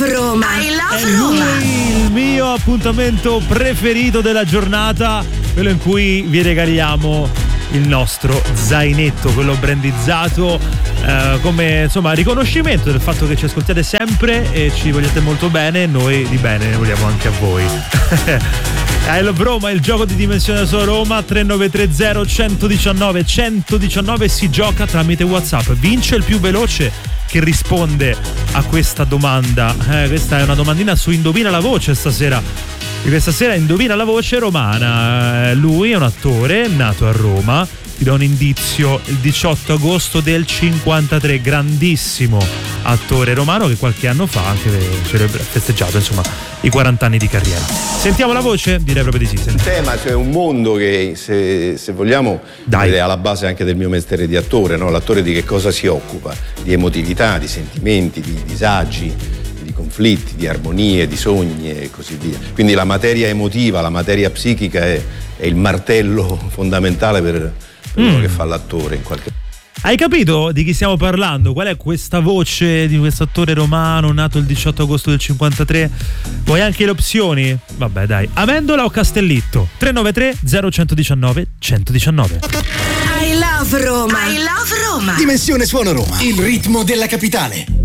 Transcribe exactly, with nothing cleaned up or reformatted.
love Roma. I love È Roma. lui il mio appuntamento preferito della giornata, quello in cui vi regaliamo il nostro zainetto, quello brandizzato, eh, come insomma riconoscimento del fatto che ci ascoltate sempre e ci vogliate molto bene. Noi di bene ne vogliamo anche a voi. I love Roma, il gioco di Dimensione Solo Roma. Tre nove tre zero uno uno nove uno uno nove si gioca tramite WhatsApp. Vince il più veloce che risponde a questa domanda. Eh, questa è una domandina su Indovina la voce stasera. Di questa sera Indovina la voce romana. Lui è un attore nato a Roma. Ti do un indizio: il diciotto agosto del cinquantatré, grandissimo attore romano che qualche anno fa anche ha festeggiato insomma i quaranta anni di carriera. Sentiamo la voce? Direi proprio di sì. Un tema, cioè un mondo che se, se vogliamo Dai. è alla base anche del mio mestiere di attore, no? L'attore di che cosa si occupa? Di emotività, di sentimenti, di disagi, di conflitti, di armonie, di sogni e così via. Quindi la materia emotiva, la materia psichica è, è il martello fondamentale per, per mm. uno che fa l'attore in qualche modo. Hai capito di chi stiamo parlando? Qual è questa voce di questo attore romano nato il diciotto agosto del cinquantatré? Vuoi anche le opzioni? Vabbè dai, Amendola o Castellitto? tre nove tre zero uno uno nove uno uno nove. I love Roma. I love Roma. Dimensione Suono Roma, il ritmo della capitale.